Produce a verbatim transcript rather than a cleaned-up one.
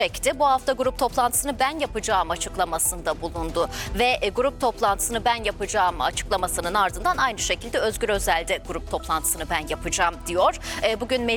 çekti. Bu hafta grup toplantısını ben yapacağım açıklamasında bulundu. Ve e, grup toplantısını ben yapacağım açıklamasının ardından aynı şekilde Özgür Özel de grup toplantısını ben yapacağım diyor. E, bugün